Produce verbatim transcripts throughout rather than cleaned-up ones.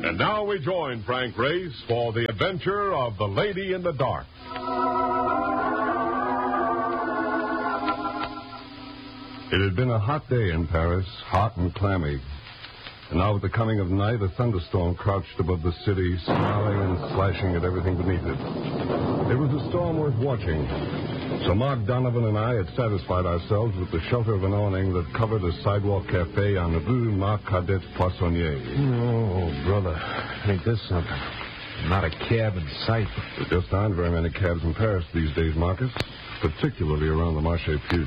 And now we join Frank Race for the adventure of The Lady in the Dark. It had been a hot day in Paris, hot and clammy. And now with the coming of night, a thunderstorm crouched above the city, snarling and slashing at everything beneath it. It was a storm worth watching. So Mark Donovan and I had satisfied ourselves with the shelter of an awning that covered a sidewalk cafe on the Rue Marcadet Poissonnier. Oh, brother, ain't this something? Not a cab in sight. There just aren't very many cabs in Paris these days, Marcus, particularly around the Marché Puce.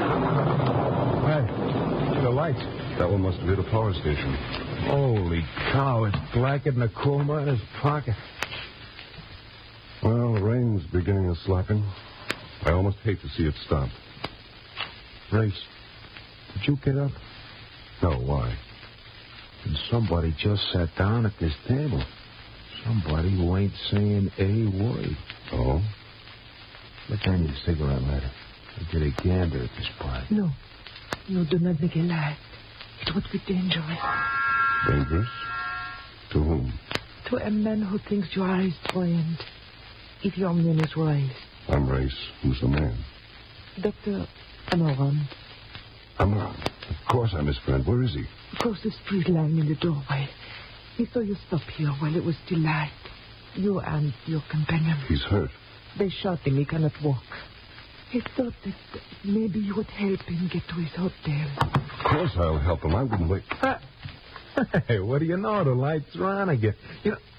Hey, the lights. That one must have hit a power station. Holy cow, it's blacker than a coal miner's pocket. Well, the rain's beginning to slacken. I almost hate to see it stop. Race, did you get up? No, why? And somebody just sat down at this table. Somebody who ain't saying a word. Oh? Look on your cigarette lighter. I get a gander at this pipe. No. No, do not make a light. It would be dangerous. Dangerous? To whom? To a man who thinks you are his friend. If your name is Race. I'm Race. Who's the man? Doctor Amaran. Amaran? Of course I'm his friend. Where is he? Across the street, lying in the doorway. He saw you stop here while it was still light. You and your companion. He's hurt. They shot him. He cannot walk. He thought that maybe you would help him get to his hotel. Of course I'll help him. I wouldn't wait. Uh, hey, what do you know? The lights are on again. You know...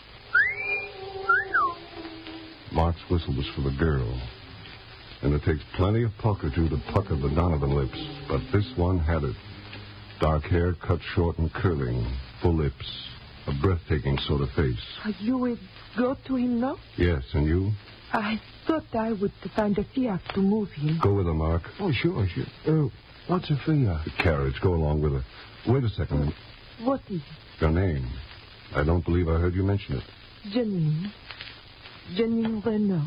Mark's whistle was for the girl. And it takes plenty of puck or two to pucker the Donovan lips. But this one had it. Dark hair, cut short and curling. Full lips. A breathtaking sort of face. Are you will go to him now? Yes, and you? I thought I would find a Fiat to move him. Go with her, Mark. Oh, sure, sure. Uh, what's a Fiat? The carriage. Go along with her. Wait a second. What is it? Your name. I don't believe I heard you mention it. Janine. Janine Renault.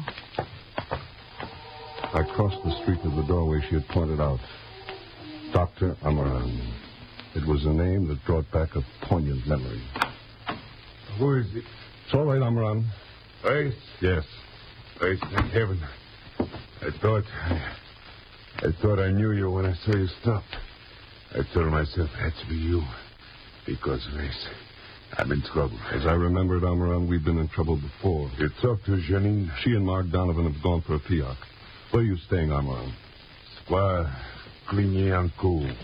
I crossed the street to the doorway she had pointed out. Doctor Amaran. It was a name that brought back a poignant memory. Where is it? It's all right, Amaran. Race? Yes. Race, thank heaven. I thought... I thought I knew you when I saw you stop. I told myself it had to be you. Because, Race, I'm in trouble. As I remembered, Amaran, we've been in trouble before. You talked to Janine? She and Mark Donovan have gone for a Fiat. Where are you staying, Amaran? Square Cligny-en-Cour.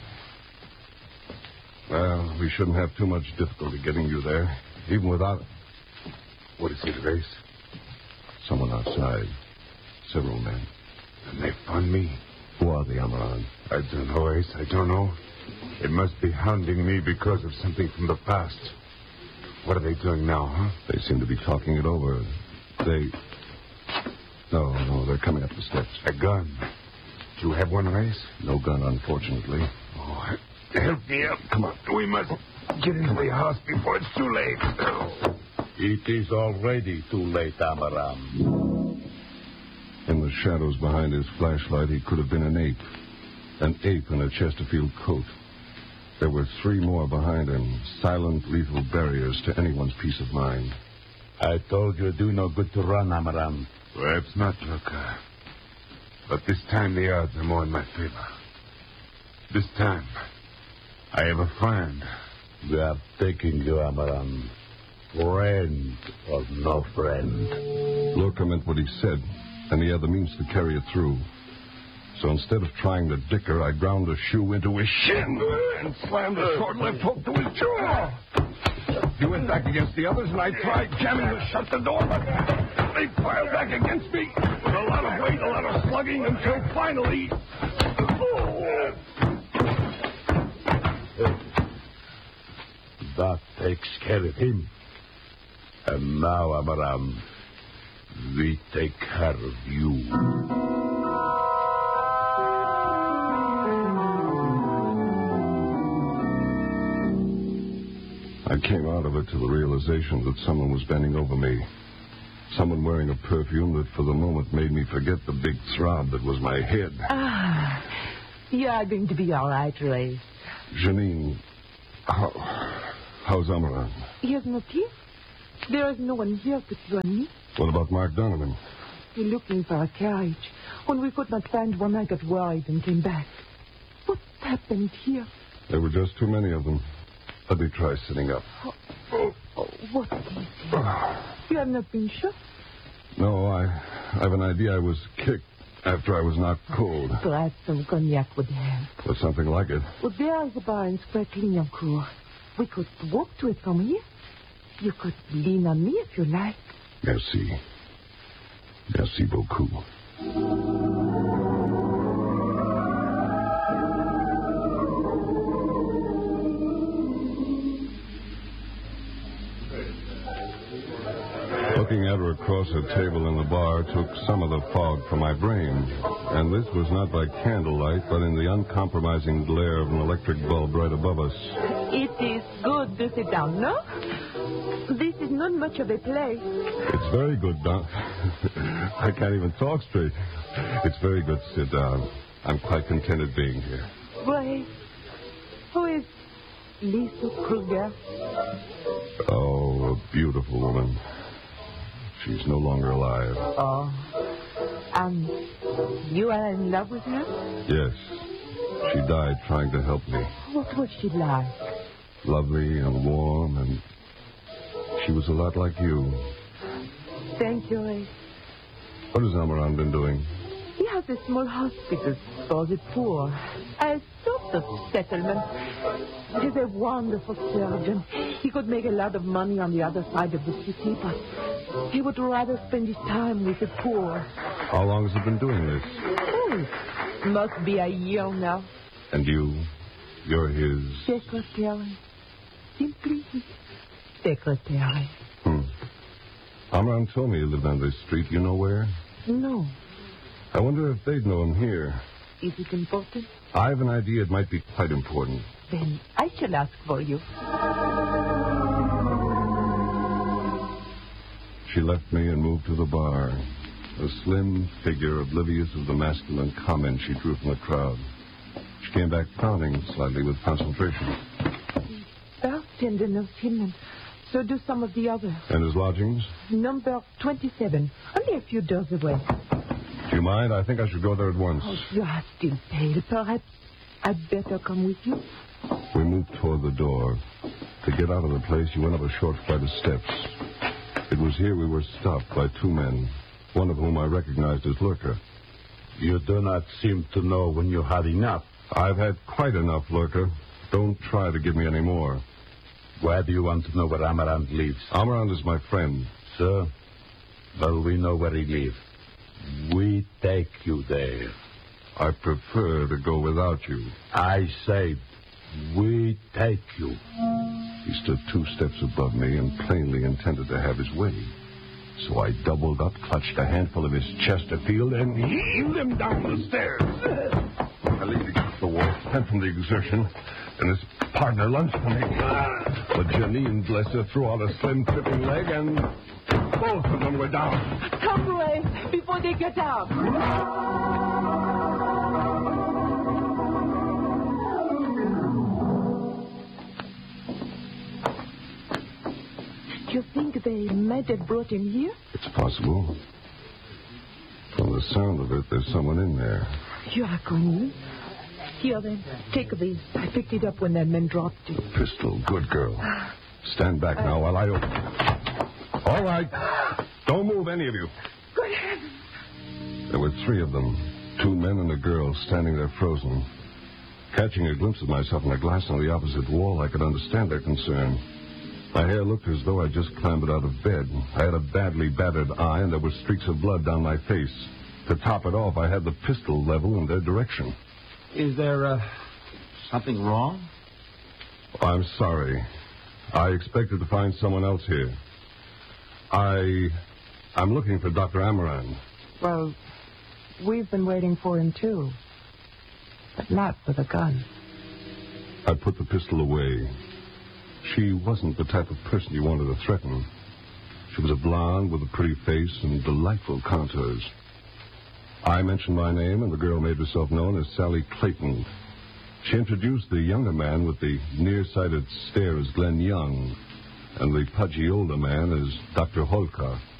Well, we shouldn't have too much difficulty getting you there, even without... What is it, Race? Someone outside. Several men. And they found me. Who are they, Amaran? I don't know, Race. I don't know. It must be hounding me because of something from the past. What are they doing now, huh? They seem to be talking it over. They... No, no, they're coming up the steps. A gun. Do you have one, Race? No gun, unfortunately. Oh, help me up. Come on. We must get into the house before it's too late. It is already too late, Amaran. In the shadows behind his flashlight, he could have been an ape. An ape in a Chesterfield coat. There were three more behind him, silent, lethal barriers to anyone's peace of mind. I told you do no good to run, Amaran. Perhaps not, Luca. But this time the odds are more in my favor. This time, I have a friend. We are taking you, Amaran. Friend or no friend. Lorca meant what he said, and he had the means to carry it through. So instead of trying to dicker, I ground a shoe into his shin and slammed a short left hook to his jaw. He went back against the others, and I tried jamming to shut the door, but they piled back against me with a lot of weight, a lot of slugging, until finally... Oh. That takes care of him. And now, Amaran, we take care of you. I came out of it to the realization that someone was bending over me. Someone wearing a perfume that for the moment made me forget the big throb that was my head. Ah, you are going to be all right, Race. Janine, how, How's Amaran? He is not here. There is no one here but you and me. What about Mark Donovan? We're looking for a carriage. When we could not find one, I got worried and came back. What happened here? There were just too many of them. Let me try sitting up. Oh, oh, oh, what is it? You have not been shot? No, I, I have an idea I was kicked after I was knocked cold. Perhaps some cognac would help. Or something like it. Well, there's a bar in Square Clignancourt. We could walk to it from here. You could lean on me if you like. Merci. Merci beaucoup. Looking at her across a table in the bar took some of the fog from my brain. And this was not by candlelight, but in the uncompromising glare of an electric bulb right above us. It is good to sit down, no? This is not much of a play. It's very good, Don. I can't even talk straight. It's very good to sit down. I'm quite contented being here. Why, who is Lisa Kruger? Oh, a beautiful woman. She's no longer alive. Oh. And you are in love with her? Yes. She died trying to help me. What was she like? Lovely and warm, and she was a lot like you. Thank you, Ray. What has Amaran been doing? He has a small hospital for the poor. A sort of settlement. He's a wonderful surgeon. He could make a lot of money on the other side of the city, but he would rather spend his time with the poor. How long has he been doing this? Oh, must be a year now. And you? You're his... Secretary. Simply his secretary. Hmm. Amaran told me he lived on this street. You know where? No. I wonder if they'd know him here. Is it important? I have an idea it might be quite important. Then I shall ask for you. She left me and moved to the bar. A slim figure oblivious of the masculine comment she drew from the crowd. She came back frowning slightly with concentration. Bartender knows him, and so do some of the others. And his lodgings? Number twenty-seven. Only a few doors away. Do you mind? I think I should go there at once. Oh, you are still pale. Perhaps I'd better come with you. We moved toward the door. To get out of the place, you went up a short flight of steps. It was here we were stopped by two men, one of whom I recognized as Lurker. You do not seem to know when you had enough. I've had quite enough, Lurker. Don't try to give me any more. Why do you want to know where Amaran lives? Amaran is my friend. Sir, well, we know where he lives. We take you there. I prefer to go without you. I said, we take you. He stood two steps above me and plainly intended to have his way. So I doubled up, clutched a handful of his Chesterfield, and heaved him down the stairs. I leaned against the wall, spent from the exertion, and his partner lunged for me. But Janine, bless her, threw out a slim, tripping leg, and both of them were down. Come, Ray, before they get out. Do you think they might have brought him here? It's possible. From the sound of it, there's someone in there. You are going. Here, then. Take this. I picked it up when that man dropped it. Pistol. Good girl. Stand back now while I open it. All right. Don't move, any of you. Good heavens. There were three of them. Two men and a girl standing there frozen. Catching a glimpse of myself in the glass on the opposite wall, I could understand their concern. My hair looked as though I'd just clambered out of bed. I had a badly battered eye, and there were streaks of blood down my face. To top it off, I had the pistol level in their direction. Is there, uh, something wrong? I'm sorry. I expected to find someone else here. I... I'm looking for Doctor Amaran. Well, we've been waiting for him, too. But not with a gun. I put the pistol away. She wasn't the type of person you wanted to threaten. She was a blonde with a pretty face and delightful contours. I mentioned my name, and the girl made herself known as Sally Clayton. She introduced the younger man with the nearsighted stare as Glenn Young, and the pudgy older man as Doctor Holkar.